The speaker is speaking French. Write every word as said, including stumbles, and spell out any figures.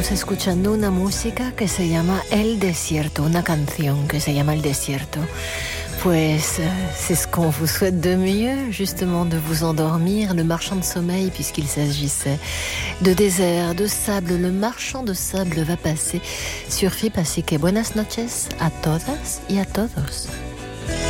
estamos escuchando una música que se llama El Desierto, una canción que se llama El Desierto. Pues c'est ce qu'on vous souhaite de mieux, justement, de vous endormir, le marchand de sommeil, puisqu'il s'agissait de désert, de sable. Le marchand de sable va passer sur Fip, así que buenas noches a todas y a todos.